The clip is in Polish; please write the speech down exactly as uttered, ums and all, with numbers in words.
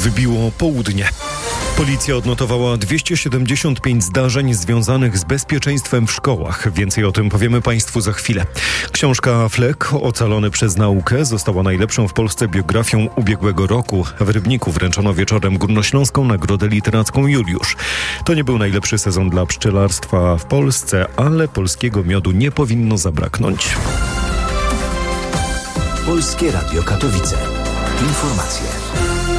Wybiło południe. Policja odnotowała dwieście siedemdziesiąt pięć zdarzeń związanych z bezpieczeństwem w szkołach. Więcej o tym powiemy Państwu za chwilę. Książka Fleck, ocalony przez naukę, została najlepszą w Polsce biografią ubiegłego roku. W Rybniku wręczono wieczorem Górnośląską Nagrodę Literacką Juliusz. To nie był najlepszy sezon dla pszczelarstwa w Polsce, ale polskiego miodu nie powinno zabraknąć. Polskie Radio Katowice. Informacje.